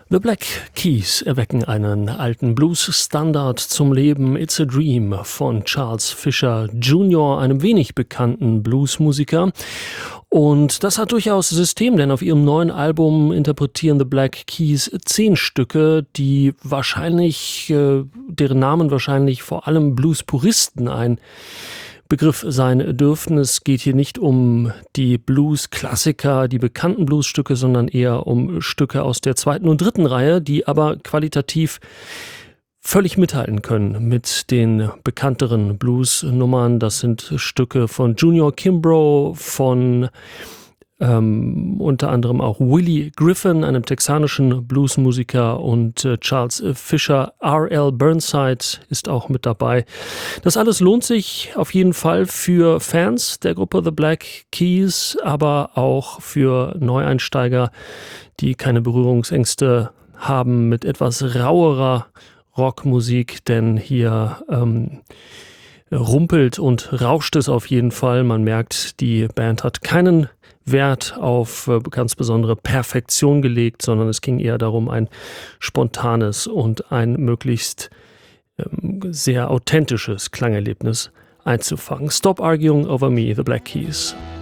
The Black Keys erwecken einen alten Blues-Standard zum Leben. It's a Dream von Charles Fisher Jr., einem wenig bekannten Bluesmusiker. Und das hat durchaus System, denn auf ihrem neuen Album interpretieren The Black Keys 10 Stücke, die wahrscheinlich, deren Namen wahrscheinlich vor allem Blues-Puristen ein Begriff sein dürften. Es geht hier nicht um die Blues-Klassiker, die bekannten Bluesstücke, sondern eher um Stücke aus der zweiten und dritten Reihe, die aber qualitativ völlig mithalten können mit den bekannteren Blues-Nummern. Das sind Stücke von Junior Kimbrough, von unter anderem auch Willie Griffin, einem texanischen Bluesmusiker, und Charles Fisher. R.L. Burnside ist auch mit dabei. Das alles lohnt sich auf jeden Fall für Fans der Gruppe The Black Keys, aber auch für Neueinsteiger, die keine Berührungsängste haben mit etwas rauerer Rockmusik, denn hier rumpelt und rauscht es auf jeden Fall. Man merkt, die Band hat keinen Wert auf ganz besondere Perfektion gelegt, sondern es ging eher darum, ein spontanes und ein möglichst sehr authentisches Klangerlebnis einzufangen. Stop Arguing Over Me, The Black Keys.